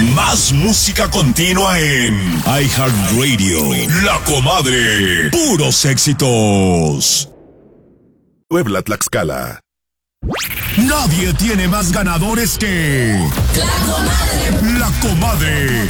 Más música continua en iHeartRadio. La Comadre. Puros éxitos. Puebla, Tlaxcala. Nadie tiene más ganadores que La Comadre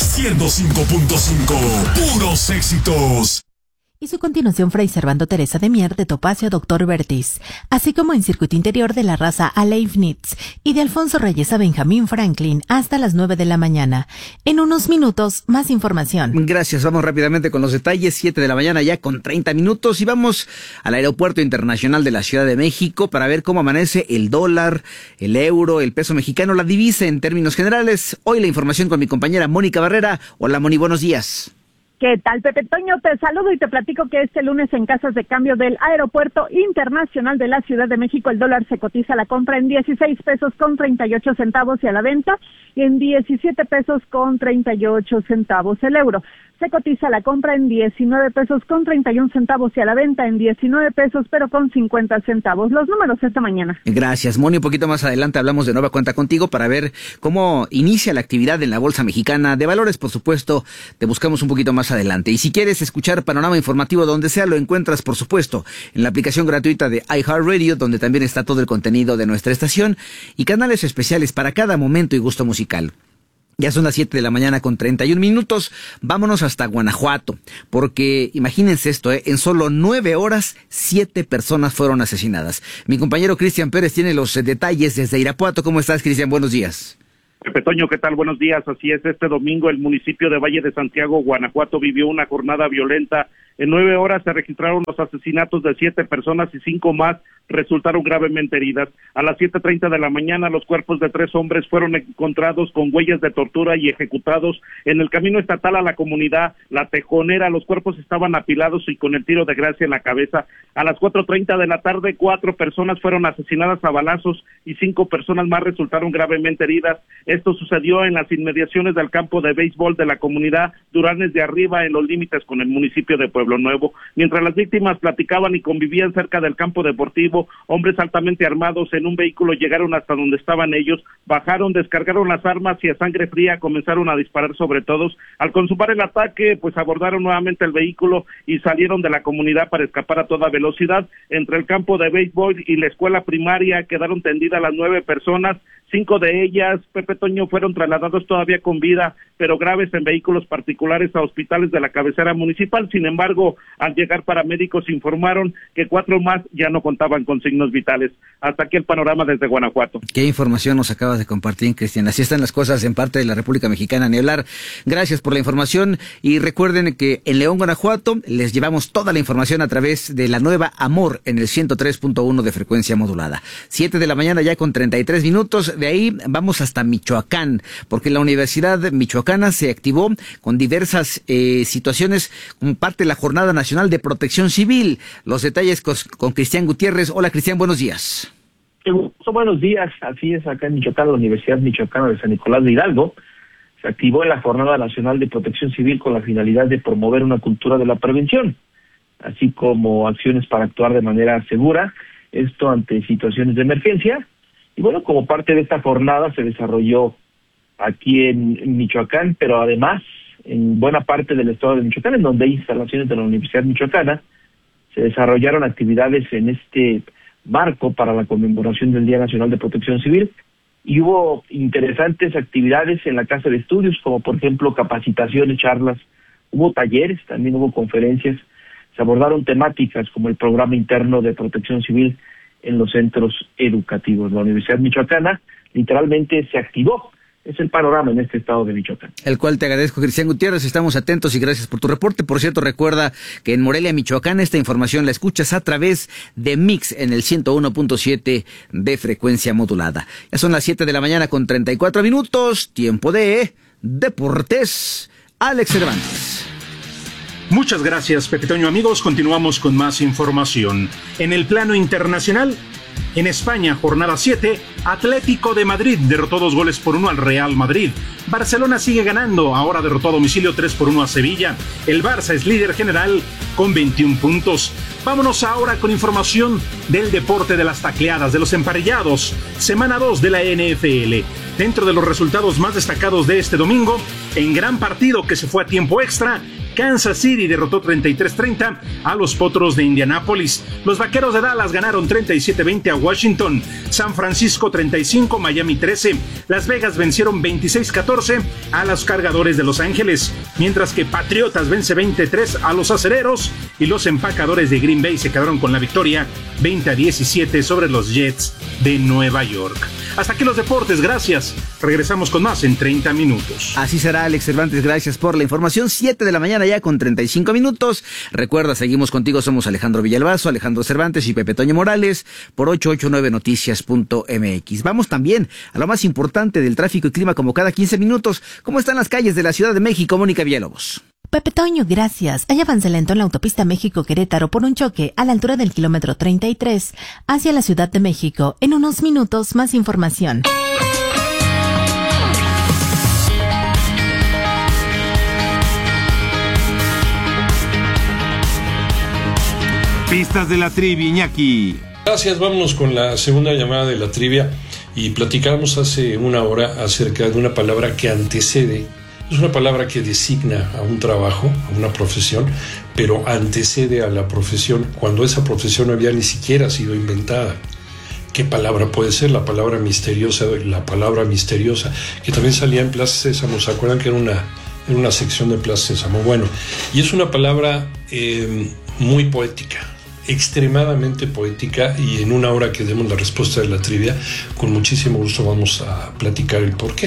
105.5. Puros éxitos. Y su continuación, Fray Servando Teresa de Mier de Topacio Dr. Bertis, así como en Circuito Interior de la raza a Leibniz y de Alfonso Reyes a Benjamín Franklin hasta las 9 de la mañana. En unos minutos, más información. Gracias, vamos rápidamente con los detalles. 7 de la mañana ya con 30 minutos y vamos al Aeropuerto Internacional de la Ciudad de México para ver cómo amanece el dólar, el euro, el peso mexicano, la divisa en términos generales. Hoy la información con mi compañera Mónica Barrera. Hola Moni, buenos días. ¿Qué tal, Pepe Toño? Te saludo y te platico que este lunes en casas de cambio del Aeropuerto Internacional de la Ciudad de México el dólar se cotiza a la compra en 16 pesos con 38 centavos y a la venta en 17 pesos con 38 centavos el euro. Se cotiza la compra en 19 pesos con 31 centavos y a la venta en 19 pesos pero con 50 centavos. Los números esta mañana. Gracias, Moni. Un poquito más adelante hablamos de nueva cuenta contigo para ver cómo inicia la actividad en la Bolsa Mexicana de Valores. Por supuesto, te buscamos un poquito más adelante. Y si quieres escuchar Panorama Informativo donde sea, lo encuentras, por supuesto, en la aplicación gratuita de iHeartRadio, donde también está todo el contenido de nuestra estación y canales especiales para cada momento y gusto musical. Ya son las 7 de la mañana con 31 minutos. Vámonos hasta Guanajuato, porque imagínense esto, en solo 9 horas, 7 personas fueron asesinadas. Mi compañero Cristian Pérez tiene los detalles desde Irapuato. ¿Cómo estás, Cristian? Buenos días. Pepe Toño, ¿qué tal? Buenos días. Así es, este domingo el municipio de Valle de Santiago, Guanajuato, vivió una jornada violenta. En 9 horas se registraron los asesinatos de 7 personas y 5 más resultaron gravemente heridas. A las 7:30 de la mañana, los cuerpos de 3 hombres fueron encontrados con huellas de tortura y ejecutados en el camino estatal a la comunidad La Tejonera. Los cuerpos estaban apilados y con el tiro de gracia en la cabeza. A las 4:30 de la tarde, 4 personas fueron asesinadas a balazos y 5 personas más resultaron gravemente heridas. Esto sucedió en las inmediaciones del campo de béisbol de la comunidad Duranes de Arriba, en los límites con el municipio de Pueblo Nuevo. Mientras las víctimas platicaban y convivían cerca del campo deportivo, hombres altamente armados en un vehículo llegaron hasta donde estaban ellos, bajaron, descargaron las armas y a sangre fría comenzaron a disparar sobre todos. Al consumar el ataque, pues abordaron nuevamente el vehículo y salieron de la comunidad para escapar a toda velocidad. Entre el campo de béisbol y la escuela primaria quedaron tendidas las 9 personas. 5 de ellas, Pepe Toño, fueron trasladados todavía con vida, pero graves en vehículos particulares a hospitales de la cabecera municipal. Sin embargo, al llegar paramédicos informaron que 4 más ya no contaban con signos vitales. Hasta aquí el panorama desde Guanajuato. Qué información nos acabas de compartir, Cristian. Así están las cosas en parte de la República Mexicana, ni hablar. Gracias por la información y recuerden que en León, Guanajuato, les llevamos toda la información a través de la nueva Amor en el 103.1 de frecuencia modulada. 7 de la mañana ya con 33 minutos. De ahí vamos hasta Michoacán, porque la Universidad Michoacana se activó con diversas situaciones como parte de la Jornada Nacional de Protección Civil. Los detalles con Cristian Gutiérrez. Hola, Cristian, buenos días. Buenos días. Así es, acá en Michoacán, la Universidad Michoacana de San Nicolás de Hidalgo se activó en la Jornada Nacional de Protección Civil con la finalidad de promover una cultura de la prevención, así como acciones para actuar de manera segura, esto ante situaciones de emergencia. Y bueno, como parte de esta jornada se desarrolló aquí en Michoacán, pero además en buena parte del estado de Michoacán, en donde hay instalaciones de la Universidad Michoacana, se desarrollaron actividades en este marco para la conmemoración del Día Nacional de Protección Civil, y hubo interesantes actividades en la Casa de Estudios, como por ejemplo capacitaciones, charlas, hubo talleres, también hubo conferencias, se abordaron temáticas como el programa interno de protección civil en los centros educativos. La Universidad Michoacana literalmente se activó. Es el panorama en este estado de Michoacán. El cual te agradezco, Cristian Gutiérrez. Estamos atentos y gracias por tu reporte. Por cierto, recuerda que en Morelia, Michoacán, esta información la escuchas a través de Mix en el 101.7 de frecuencia modulada. Ya son las 7 de la mañana con 34 minutos. Tiempo de deportes. Alex Cervantes. Muchas gracias, Pepe Toño. Amigos, continuamos con más información. En el plano internacional, en España, jornada 7, Atlético de Madrid derrotó 2-1 al Real Madrid. Barcelona sigue ganando, ahora derrotó a domicilio 3-1 a Sevilla. El Barça es líder general con 21 puntos. Vámonos ahora con información del deporte de las tacleadas, de los emparellados. Semana 2 de la NFL. Dentro de los resultados más destacados de este domingo, en gran partido que se fue a tiempo extra, Kansas City derrotó 33-30 a los Potros de Indianápolis. Los Vaqueros de Dallas ganaron 37-20 a Washington. San Francisco 35, Miami 13. Las Vegas vencieron 26-14 a los Cargadores de Los Ángeles. Mientras que Patriotas vence 23 a los Acereros y los Empacadores de Green Bay se quedaron con la victoria 20-17 sobre los Jets de Nueva York. Hasta aquí los deportes, gracias. Regresamos con más en 30 minutos. Así será, Alex Cervantes, gracias por la información. 7 de la mañana ya con 35 minutos. Recuerda, seguimos contigo, somos Alejandro Villalbazo, Alejandro Cervantes y Pepe Toño Morales por 889noticias.mx. Vamos también a lo más importante del tráfico y clima como cada 15 minutos. ¿Cómo están las calles de la Ciudad de México, Mónica Villalobos? Pepe Toño, gracias. Hay avance lento en la autopista México-Querétaro por un choque a la altura del kilómetro 33 hacia la Ciudad de México. En unos minutos, más información. Pistas de la trivia, Iñaki. Gracias, vámonos con la segunda llamada de la trivia y platicamos hace una hora acerca de una palabra que antecede. Es una palabra que designa a un trabajo, a una profesión, pero antecede a la profesión cuando esa profesión no había ni siquiera sido inventada. ¿Qué palabra puede ser? La palabra misteriosa, que también salía en Plaza Sésamo. ¿Se acuerdan que era una sección de Plaza Sésamo? Bueno, y es una palabra muy poética, extremadamente poética, y en una hora que demos la respuesta de la trivia, con muchísimo gusto vamos a platicar el porqué.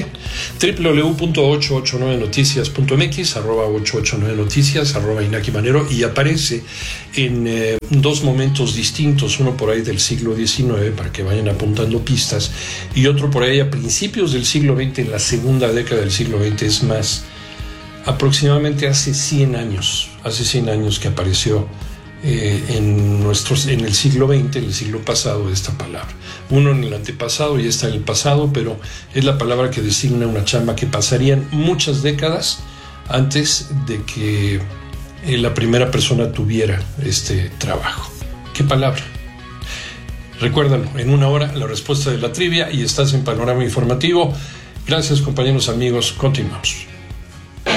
www.889noticias.mx, @889noticias, @Iñaki Manero, y aparece en dos momentos distintos, uno por ahí del siglo XIX, para que vayan apuntando pistas, y otro por ahí a principios del siglo XX, en la segunda década del siglo XX, es más, aproximadamente hace 100 años que apareció en el siglo XX, en el siglo pasado, esta palabra. Uno en el antepasado y esta en el pasado, pero es la palabra que designa una chamba que pasarían muchas décadas antes de que la primera persona tuviera este trabajo. ¿Qué palabra? Recuérdalo, en una hora la respuesta de la trivia y estás en Panorama Informativo. Gracias, compañeros, amigos, continuamos.